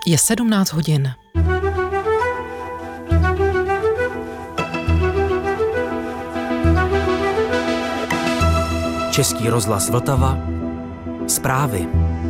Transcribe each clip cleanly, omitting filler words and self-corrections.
Je 17 hodin. Český rozhlas Vltava. Zprávy.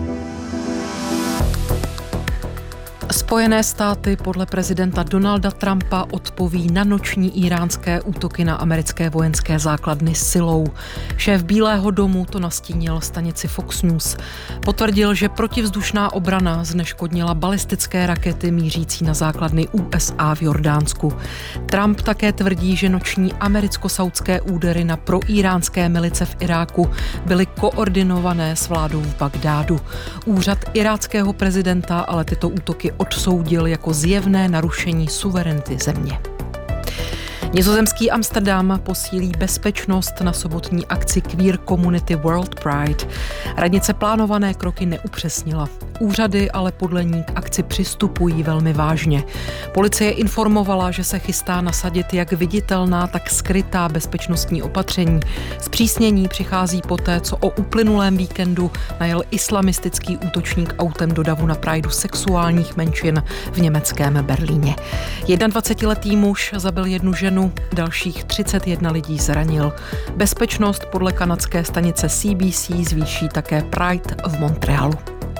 Spojené státy podle prezidenta Donalda Trumpa odpoví na noční íránské útoky na americké vojenské základny silou. Šéf Bílého domu to nastínil stanici Fox News. Potvrdil, že protivzdušná obrana zneškodnila balistické rakety mířící na základny USA v Jordánsku. Trump také tvrdí, že noční americko-saudské údery na proíránské milice v Iráku byly koordinované s vládou v Bagdádu. Úřad iráckého prezidenta ale tyto útoky odsoudil jako zjevné narušení suverenity země. Nizozemský Amsterdam posílí bezpečnost na sobotní akci Queer Community World Pride. Radnice plánované kroky neupřesnila. Úřady ale podle ní k akci přistupují velmi vážně. Policie informovala, že se chystá nasadit jak viditelná, tak skrytá bezpečnostní opatření. Zpřísnění přichází poté, co o uplynulém víkendu najel islamistický útočník autem do davu na Prideu sexuálních menšin v německém Berlíně. 21letý muž zabil jednu ženu, dalších 31 lidí zranil. Bezpečnost podle kanadské stanice CBC zvýší také Pride v Montrealu.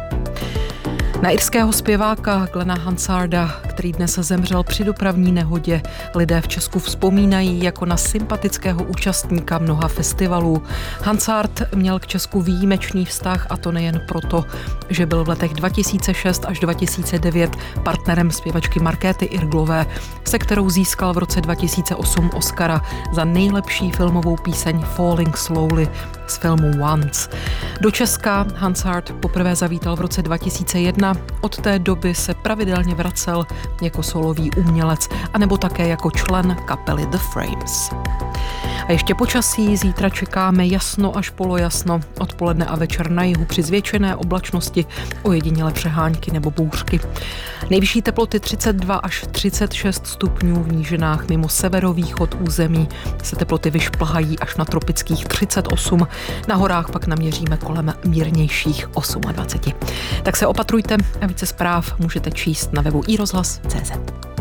Na irského zpěváka Glena Hansarda, který dnes zemřel při dopravní nehodě, lidé v Česku vzpomínají jako na sympatického účastníka mnoha festivalů. Hansard měl k Česku výjimečný vztah, a to nejen proto, že byl v letech 2006 až 2009 partnerem zpěvačky Markéty Irglové, se kterou získal v roce 2008 Oscara za nejlepší filmovou píseň Falling Slowly z filmu Once. Do Česka Hansard poprvé zavítal v roce 2001, od té doby se pravidelně vracel jako solový umělec anebo také jako člen kapely The Frames. A ještě počasí, zítra čekáme jasno až polojasno, odpoledne a večer na jihu při zvětšené oblačnosti, ojedinělé přehánky nebo bouřky. Nejvyšší teploty 32 až 36 stupňů, v nížinách mimo severovýchod území se teploty vyšplhají až na tropických 38, na horách pak naměříme kolem mírnějších 28. Tak se opatrujte a více zpráv můžete číst na webu iRozhlas.cz.